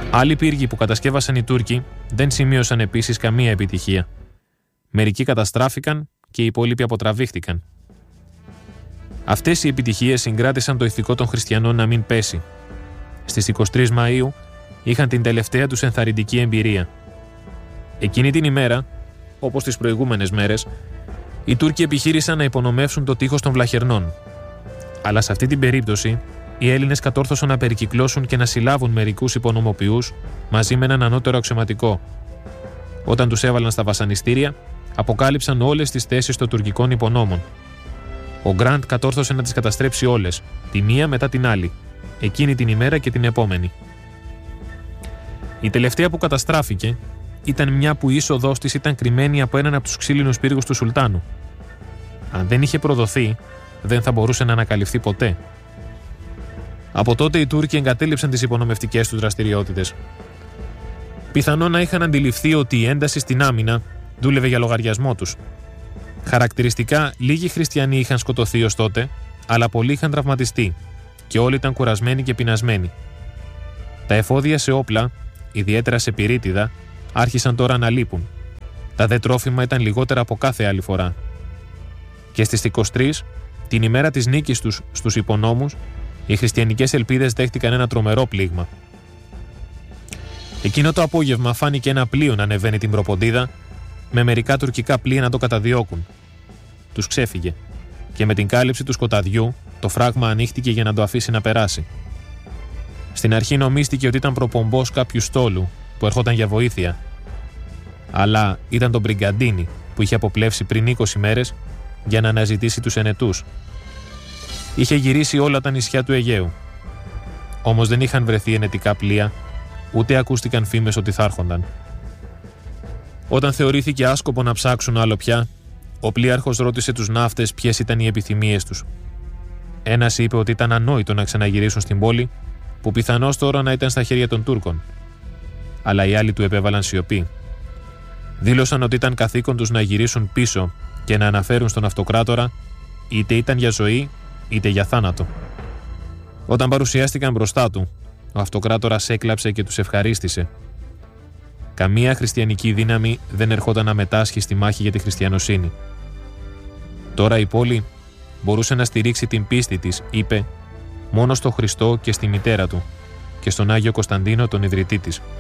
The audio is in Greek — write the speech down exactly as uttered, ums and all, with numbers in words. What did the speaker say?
Άλλοι πύργοι που κατασκεύασαν οι Τούρκοι δεν σημείωσαν επίσης καμία επιτυχία. Μερικοί καταστράφηκαν και οι υπόλοιποι αποτραβήχτηκαν. Αυτές οι επιτυχίες συγκράτησαν το ηθικό των χριστιανών να μην πέσει. Στις εικοστή τρίτη Μαΐου είχαν την τελευταία τους ενθαρρυντική εμπειρία. Εκείνη την ημέρα, όπως τις προηγούμενες μέρες, οι Τούρκοι επιχείρησαν να υπονομεύσουν το τείχος των Βλαχερνών. Αλλά σε αυτή την περίπτωση, οι Έλληνες κατόρθωσαν να περικυκλώσουν και να συλλάβουν μερικούς υπονομοποιούς μαζί με έναν ανώτερο αξιωματικό. Όταν τους έβαλαν στα βασανιστήρια, αποκάλυψαν όλες τις θέσεις των τουρκικών υπονόμων. Ο Γκραντ κατόρθωσε να τις καταστρέψει όλες, τη μία μετά την άλλη, εκείνη την ημέρα και την επόμενη. Η τελευταία που καταστράφηκε ήταν μια που η είσοδός της ήταν κρυμμένη από έναν από τους ξύλινους πύργους του Σουλτάνου. Αν δεν είχε προδοθεί, δεν θα μπορούσε να ανακαλυφθεί ποτέ. Από τότε οι Τούρκοι εγκατέλειψαν τις υπονομευτικές τους δραστηριότητες. Πιθανόν να είχαν αντιληφθεί ότι η ένταση στην άμυνα δούλευε για λογαριασμό τους. Χαρακτηριστικά, λίγοι χριστιανοί είχαν σκοτωθεί ως τότε, αλλά πολλοί είχαν τραυματιστεί και όλοι ήταν κουρασμένοι και πεινασμένοι. Τα εφόδια σε όπλα, ιδιαίτερα σε πυρίτιδα, άρχισαν τώρα να λείπουν. Τα δε τρόφιμα ήταν λιγότερα από κάθε άλλη φορά. Και στις εικοστή τρίτη, την ημέρα της νίκης τους στους υπονόμους, οι χριστιανικές ελπίδες δέχτηκαν ένα τρομερό πλήγμα. Εκείνο το απόγευμα φάνηκε ένα πλοίο να ανεβαίνει την προποντίδα, με μερικά τουρκικά πλοία να το καταδιώκουν. Τους ξέφυγε και με την κάλυψη του σκοταδιού το φράγμα ανοίχτηκε για να το αφήσει να περάσει. Στην αρχή νομίστηκε ότι ήταν προπομπός κάποιου στόλου που ερχόταν για βοήθεια, αλλά ήταν το Μπριγκαντίνι που είχε αποπλέψει πριν είκοσι μέρες για να αναζητήσει τους ενετούς. Είχε γυρίσει όλα τα νησιά του Αιγαίου. Όμως δεν είχαν βρεθεί ενετικά πλοία, ούτε ακούστηκαν φήμες ότι θα έρχονταν. Όταν θεωρήθηκε άσκοπο να ψάξουν άλλο πια, ο πλοίαρχος ρώτησε τους ναύτες ποιες ήταν οι επιθυμίες τους. Ένας είπε ότι ήταν ανόητο να ξαναγυρίσουν στην πόλη, που πιθανώς τώρα να ήταν στα χέρια των Τούρκων. Αλλά οι άλλοι του επέβαλαν σιωπή. Δήλωσαν ότι ήταν καθήκον τους να γυρίσουν πίσω και να αναφέρουν στον αυτοκράτορα, είτε ήταν για ζωή είτε για θάνατο. Όταν παρουσιάστηκαν μπροστά του, ο αυτοκράτορας έκλαψε και τους ευχαρίστησε. Καμία χριστιανική δύναμη δεν ερχόταν να μετάσχει στη μάχη για τη χριστιανοσύνη. Τώρα η πόλη μπορούσε να στηρίξει την πίστη της, είπε, μόνο στο Χριστό και στη μητέρα του και στον Άγιο Κωνσταντίνο τον ιδρυτή της.